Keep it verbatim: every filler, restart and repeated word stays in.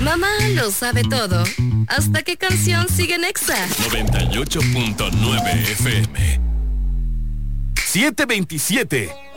Mamá lo sabe todo. ¿Hasta qué canción sigue en Exa? noventa y ocho punto nueve F M. siete veintisiete.